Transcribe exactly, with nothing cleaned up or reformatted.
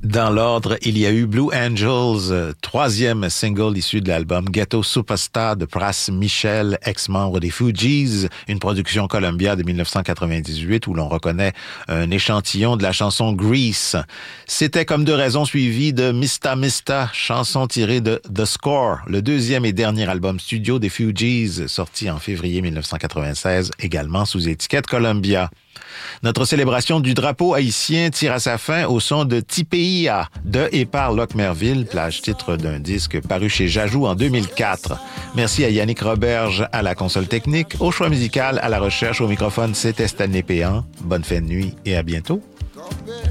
Dans l'ordre, il y a eu Blue Angels, troisième single issu de l'album Ghetto Superstar de Pras Michel, ex-membre des Fugees, une production Columbia de dix-neuf cent quatre-vingt-dix-huit où l'on reconnaît un échantillon de la chanson Grease. C'était Comme de raison suivi de Mista Mista, chanson tirée de The Score, le deuxième et dernier album studio des Fugees, sorti en février dix-neuf cent quatre-vingt-seize, également sous étiquette Columbia. Notre célébration du drapeau haïtien tire à sa fin au son de Tipeia de et par Locke Merville, plage titre d'un disque paru chez Jajou en deux mille quatre. Merci à Yannick Roberge à la console technique, au choix musical, à la recherche, au microphone, c'était Stanley Péan. Bonne fin de nuit et à bientôt.